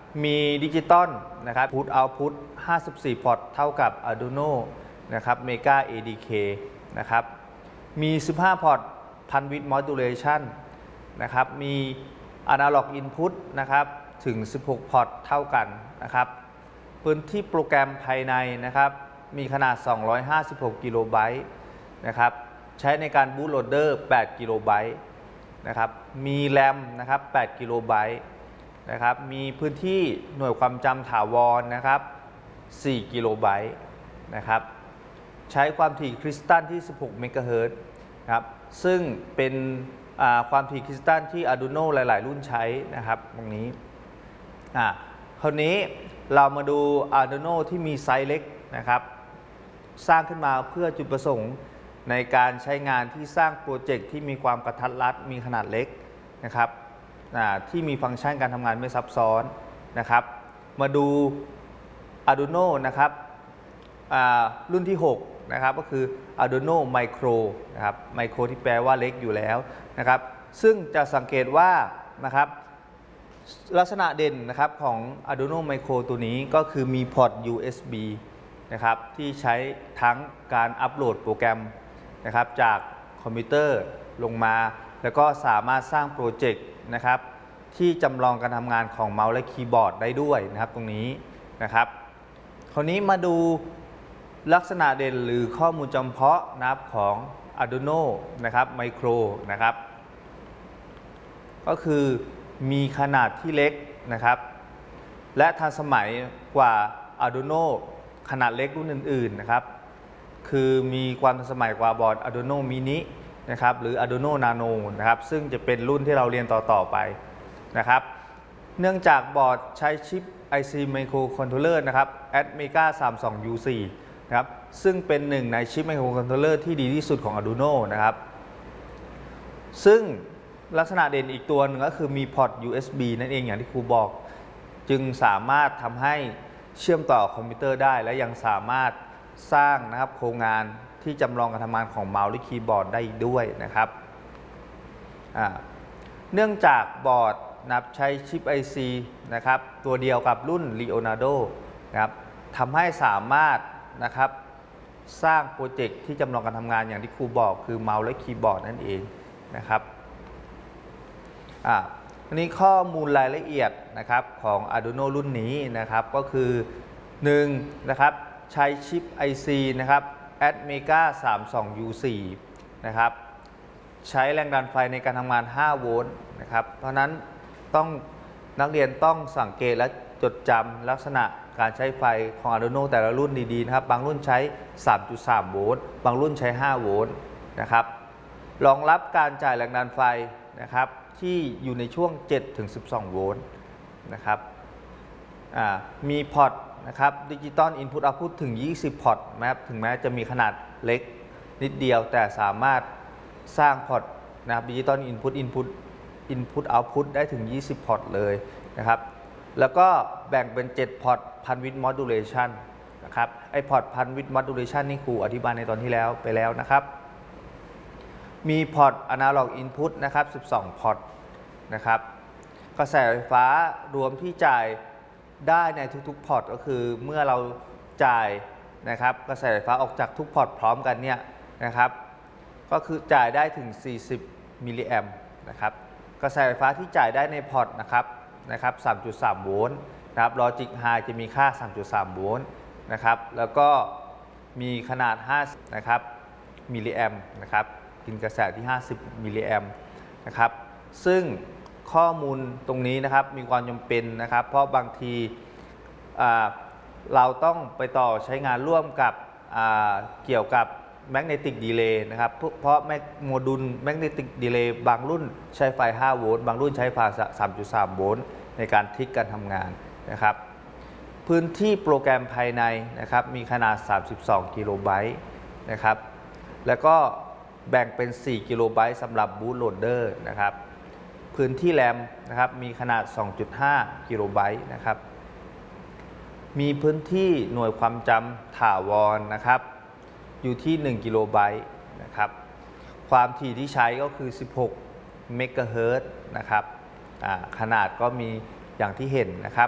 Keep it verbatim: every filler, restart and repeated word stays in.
มีดิจิตอลนะครับ Put Output ห้าสิบสี่ พอร์ตเท่ากับ Arduino นะครับ Mega เอ ดี เค นะครับมี สิบห้า พอร์ต Pulse Width Modulation นะครับมี Analog Input นะครับถึง สิบหก พอร์ตเท่ากันนะครับพื้นที่โปรแกรมภายในนะครับมีขนาด สองร้อยห้าสิบหก กิโลไบต์นะครับใช้ในการบูตโหลดเดอร์ แปด กิโลไบต์นะครับมีแรมนะครับ แปด กิโลไบต์นะครับมีพื้นที่หน่วยความจำถาวรนะครับ สี่ กิโลไบต์นะครับใช้ความถี่คริสตัลที่ สิบหก เมกะเฮิรตซ์ครับซึ่งเป็นความถี่คริสตัลที่ Arduino หลายๆ รุ่นใช้นะครับตรงนี้อ่าคราวนี้เรามาดู Arduino ที่มีไซส์เล็กนะครับสร้างขึ้นมาเพื่อจุดประสงค์ในการใช้งานที่สร้างโปรเจกต์ที่มีความกระทัดรัดมีขนาดเล็กนะครับที่มีฟังก์ชันการทำงานไม่ซับซ้อนนะครับมาดู Arduino นะครับรุ่นที่หกนะครับก็คือ Arduino Micro นะครับ Micro ที่แปลว่าเล็กอยู่แล้วนะครับซึ่งจะสังเกตว่านะครับลักษณะเด่นนะครับของ Arduino Micro ตัวนี้ก็คือมีพอร์ต ยู เอส บี นะครับที่ใช้ทั้งการอัปโหลดโปรแกรมนะครับจากคอมพิวเตอร์ลงมาแล้วก็สามารถสร้างโปรเจกต์นะครับที่จำลองการทำงานของเมาส์และคีย์บอร์ดได้ด้วยนะครับตรงนี้นะครับคราวนี้มาดูลักษณะเด่นหรือข้อมูลจำเพาะนะครับของ Arduino นะครับ Micro นะครับก็คือมีขนาดที่เล็กนะครับและทันสมัยกว่า Arduino ขนาดเล็กรุ่นอื่นๆนะครับคือมีความทันสมัยกว่าบอร์ด Arduino Mini นะครับหรือ Arduino Nano นะครับซึ่งจะเป็นรุ่นที่เราเรียนต่อๆไปนะครับเนื่องจากบอร์ดใช้ชิป ไอ ซี Microcontroller นะครับ Atmega สามสิบสอง ยู โฟร์ นะครับซึ่งเป็นหนึ่งในชิป Microcontroller ที่ดีที่สุดของ Arduino นะครับซึ่งลักษณะเด่นอีกตัวหนึ่งก็คือมีพอร์ต ยู เอส บี นั่นเองอย่างที่ครูบอกจึงสามารถทำให้เชื่อมต่อคอมพิวเตอร์ได้และยังสามารถสร้างนะครับโครงงานที่จำลองการทำงานของเมาส์และคีย์บอร์ดได้ด้วยนะครับเนื่องจากบอร์ดนับใช้ชิป ไอ ซี นะครับตัวเดียวกับรุ่น Leonardo นะครับทำให้สามารถนะครับสร้างโปรเจกต์ที่จำลองการทำงานอย่างที่ครูบอกคือเมาส์และคีย์บอร์ดนั่นเองนะครับอ่าอันนี้ข้อมูลรายละเอียดนะครับของ Arduino รุ่นนี้นะครับก็คือหนึ่งนะครับใช้ชิป ไอ ซี นะครับ Atmega สามสิบสอง ยู โฟร์ นะครับใช้แรงดันไฟในการทำงานห้าโวลต์นะครับเพราะนั้นต้องนักเรียนต้องสังเกตและจดจำลักษณะการใช้ไฟของ Arduino แต่ละรุ่นดีๆนะครับบางรุ่นใช้ สามจุดสาม โวลต์บางรุ่นใช้ห้าโวลต์นะครับรองรับการจ่ายแรงดันไฟนะครับที่อยู่ในช่วง เจ็ดถึงสิบสอง โวลต์นะครับมีพอร์ตนะครับดิจิตอลอินพุตเอาท์พุตถึงยี่สิบพอร์ตนะครับถึงแม้จะมีขนาดเล็กนิดเดียวแต่สามารถสร้างพอร์ตนะครับดิจิตอลอินพุตอินพุตอินพุตเอาท์พุตได้ถึงยี่สิบพอร์ตเลยนะครับแล้วก็แบ่งเป็นเจ็ดพอร์ต Pulse Width Modulation นะครับไอพอร์ต Pulse Width Modulation นี่ครูอธิบายในตอนที่แล้วไปแล้วนะครับมีพอร์ต Analog Input นะครับสิบสองพอร์ตนะครับกระแสไฟฟ้ารวมที่จ่ายได้ในทุกๆพอร์ตก็คือเมื่อเราจ่ายนะครับกระแสไฟฟ้าออกจากทุกพอร์ตพร้อมกันเนี่ยนะครับก็คือจ่ายได้ถึงสี่สิบมิลลิแอมป์นะครับกระแสไฟฟ้าที่จ่ายได้ในพอร์ตนะครับนะครับ สามจุดสาม โวลต์นะครับลอจิกไฮจะมีค่า สามจุดสาม โวลต์นะครับแล้วก็มีขนาดห้านะครับมิลลิแอมป์นะครับกินกระแสที่ห้าสิบมิลลิแอมป์นะครับซึ่งข้อมูลตรงนี้นะครับมีความจำเป็นนะครับเพราะบางทีเราต้องไปต่อใช้งานร่วมกับเกี่ยวกับแมกเนติกดีเลย์นะครับเพราะโมดูลแมกเนติกดีเลย์บางรุ่นใช้ไฟห้าโวลต์บางรุ่นใช้ไฟ สามจุดสาม โวลต์ในการทิกการทำงานนะครับพื้นที่โปรแกรมภายในนะครับมีขนาดสามสิบสองกิโลไบต์นะครับแล้วก็แบ่งเป็นสี่กิโลไบต์สำหรับบูตโหลดเดอร์นะครับพื้นที่แรมนะครับมีขนาด สองจุดห้า กิโลไบต์นะครับมีพื้นที่หน่วยความจำถาวรนะครับอยู่ที่หนึ่งกิโลไบต์นะครับความถี่ที่ใช้ก็คือสิบหกเมกะเฮิรตซ์นะครับขนาดก็มีอย่างที่เห็นนะครับ